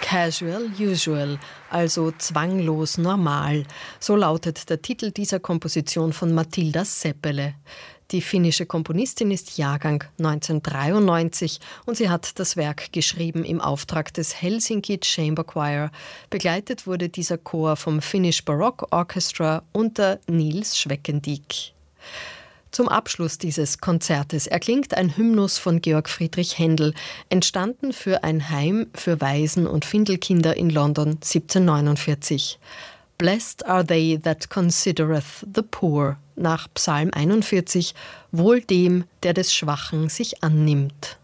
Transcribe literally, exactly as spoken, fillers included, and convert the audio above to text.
Casual Usual, also zwanglos normal. So lautet der Titel dieser Komposition von Matilda Seppälä. Die finnische Komponistin ist Jahrgang neunzehnhundertdreiundneunzig und sie hat das Werk geschrieben im Auftrag des Helsinki Chamber Choir. Begleitet wurde dieser Chor vom Finnish Baroque Orchestra unter Niels Schweckendiek. Zum Abschluss dieses Konzertes erklingt ein Hymnus von Georg Friedrich Händel, entstanden für ein Heim für Waisen- und Findelkinder in London siebzehnhundertneunundvierzig. Blessed are they that considereth the poor, nach Psalm einundvierzig, wohl dem, der des Schwachen sich annimmt.